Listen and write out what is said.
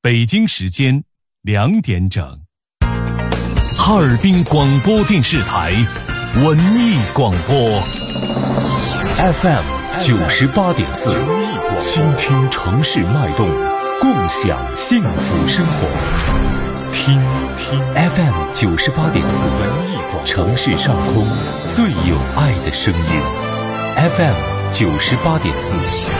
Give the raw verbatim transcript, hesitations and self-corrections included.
北京时间两点整。哈尔滨广播电视台文艺广播 F M 九十八点四，倾听城市脉动，共享幸福生活。听听 F M 九十八点四，文艺广播，城市上空最有爱的声音。F M 九十八点四。